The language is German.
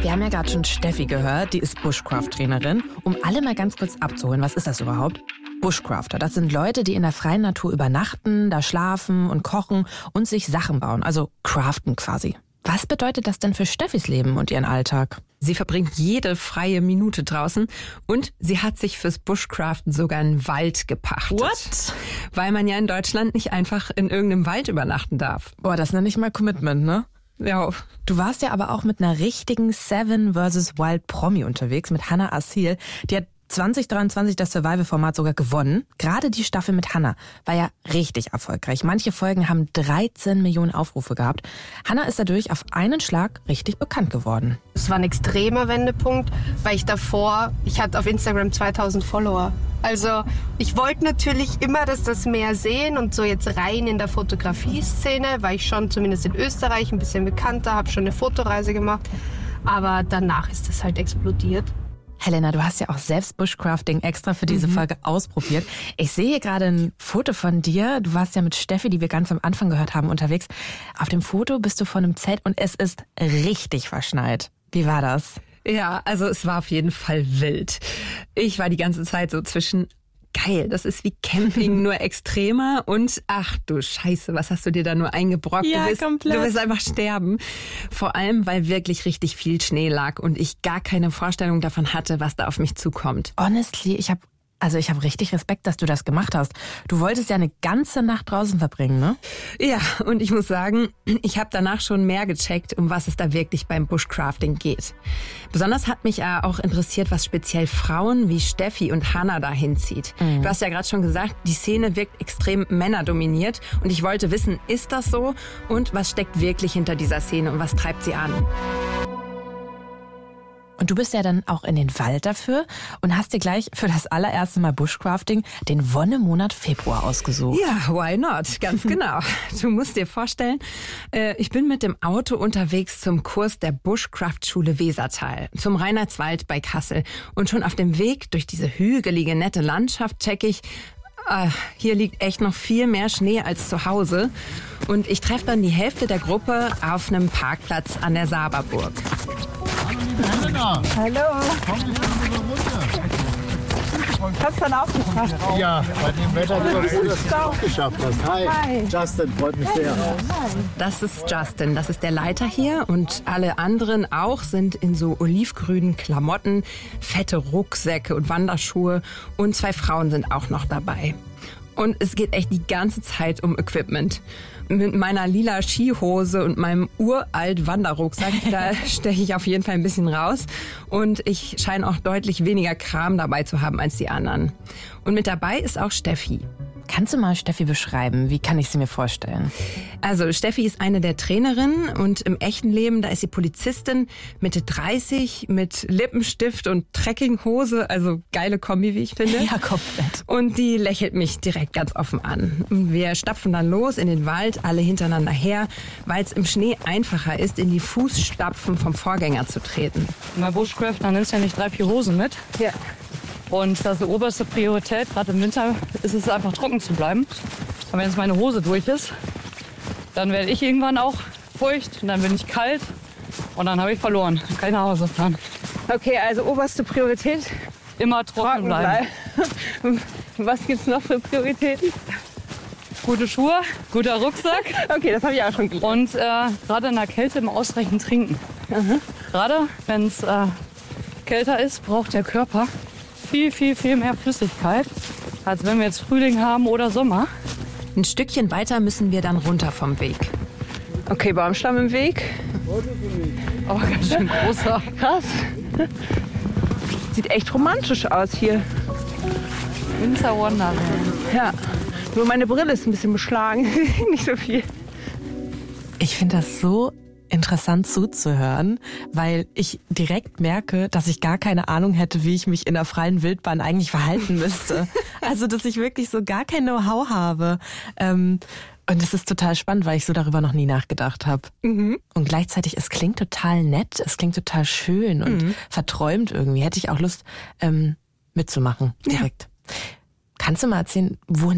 Wir haben ja gerade schon Steffi gehört, die ist Bushcraft-Trainerin. Um alle mal ganz kurz abzuholen, was ist das überhaupt? Bushcrafter, das sind Leute, die in der freien Natur übernachten, da schlafen und kochen und sich Sachen bauen, also craften quasi. Was bedeutet das denn für Steffis Leben und ihren Alltag? Sie verbringt jede freie Minute draußen und sie hat sich fürs Bushcraften sogar einen Wald gepachtet. What? Weil man ja in Deutschland nicht einfach in irgendeinem Wald übernachten darf. Boah, das nenne ich mal Commitment, ne? Ja. Du warst ja aber auch mit einer richtigen Seven vs. Wild Promi unterwegs, mit Hannah Assil. Die hat 2023 das Survival-Format sogar gewonnen. Gerade die Staffel mit Hannah war ja richtig erfolgreich. Manche Folgen haben 13 Millionen Aufrufe gehabt. Hannah ist dadurch auf einen Schlag richtig bekannt geworden. Es war ein extremer Wendepunkt, weil ich hatte auf Instagram 2000 Follower. Also ich wollte natürlich immer, dass das mehr sehen und so jetzt rein in der Fotografie-Szene, war ich schon zumindest in Österreich ein bisschen bekannter, habe schon eine Fotoreise gemacht. Aber danach ist das halt explodiert. Helena, du hast ja auch selbst Bushcrafting extra für diese Folge ausprobiert. Ich sehe hier gerade ein Foto von dir. Du warst ja mit Steffi, die wir ganz am Anfang gehört haben, unterwegs. Auf dem Foto bist du vor einem Zelt und es ist richtig verschneit. Wie war das? Ja, also es war auf jeden Fall wild. Ich war die ganze Zeit so zwischen geil, das ist wie Camping, nur extremer und ach du Scheiße, was hast du dir da nur eingebrockt? Ja, komplett. Du wirst einfach sterben. Vor allem, weil wirklich richtig viel Schnee lag und ich gar keine Vorstellung davon hatte, was da auf mich zukommt. Honestly, ich habe richtig Respekt, dass du das gemacht hast. Du wolltest ja eine ganze Nacht draußen verbringen, ne? Ja, und ich muss sagen, ich habe danach schon mehr gecheckt, um was es da wirklich beim Bushcrafting geht. Besonders hat mich auch interessiert, was speziell Frauen wie Steffi und Hannah da hinzieht. Du hast ja gerade schon gesagt, die Szene wirkt extrem männerdominiert und ich wollte wissen, ist das so? Und was steckt wirklich hinter dieser Szene und was treibt sie an? Und du bist ja dann auch in den Wald dafür und hast dir gleich für das allererste Mal Bushcrafting den Wonnemonat Februar ausgesucht. Ja, why not? Ganz genau. Du musst dir vorstellen, ich bin mit dem Auto unterwegs zum Kurs der Bushcraft-Schule Wesertal, zum Reinhardswald bei Kassel. Und schon auf dem Weg durch diese hügelige, nette Landschaft check ich, hier liegt echt noch viel mehr Schnee als zu Hause. Und ich treffe dann die Hälfte der Gruppe auf einem Parkplatz an der Saberburg. Hallo. Komm, ich bin runter. Hast du dann auch geschafft? Ja, bei dem Wetter ist es gut, dass du es auch geschafft hast. Hi, Justin, freut mich sehr. Das ist Justin, das ist der Leiter hier und alle anderen auch sind in so olivgrünen Klamotten, fette Rucksäcke und Wanderschuhe und 2 Frauen sind auch noch dabei. Und es geht echt die ganze Zeit um Equipment. Mit meiner lila Skihose und meinem uralt Wanderrucksack, da steche ich auf jeden Fall ein bisschen raus. Und ich scheine auch deutlich weniger Kram dabei zu haben als die anderen. Und mit dabei ist auch Steffi. Kannst du mal Steffi beschreiben? Wie kann ich sie mir vorstellen? Also Steffi ist eine der Trainerinnen und im echten Leben, da ist sie Polizistin, Mitte 30, mit Lippenstift und Trekkinghose, also geile Kombi, wie ich finde. Ja, komplett. Und die lächelt mich direkt ganz offen an. Wir stapfen dann los in den Wald, alle hintereinander her, weil es im Schnee einfacher ist, in die Fußstapfen vom Vorgänger zu treten. Bei Bushcraft, dann nimmst du ja nicht 3, 4 Hosen mit. Ja. Und das ist die oberste Priorität. Gerade im Winter ist es einfach trocken zu bleiben. Und wenn jetzt meine Hose durch ist, dann werde ich irgendwann auch feucht und dann bin ich kalt und dann habe ich verloren. Dann kann ich nach Hause fahren. Okay, also oberste Priorität. Immer trocken bleiben. Was gibt's noch für Prioritäten? Gute Schuhe, guter Rucksack. Okay, das habe ich auch schon gelesen. Und gerade in der Kälte immer ausreichend trinken. Gerade wenn es kälter ist, braucht der Körper viel mehr Flüssigkeit, als wenn wir jetzt Frühling haben oder Sommer. Ein Stückchen weiter müssen wir dann runter vom Weg. Okay, Baumstamm im Weg. Oh, ganz schön großer. Krass. Sieht echt romantisch aus hier. Winter Wonderland. Ja, nur meine Brille ist ein bisschen beschlagen. Nicht so viel. Ich finde das so interessant zuzuhören, weil ich direkt merke, dass ich gar keine Ahnung hätte, wie ich mich in der freien Wildbahn eigentlich verhalten müsste. Also, dass ich wirklich so gar kein Know-how habe. Und es ist total spannend, weil ich so darüber noch nie nachgedacht habe. Und gleichzeitig, es klingt total nett, es klingt total schön und verträumt irgendwie. Hätte ich auch Lust, mitzumachen direkt. Ja. Kannst du mal erzählen, wohin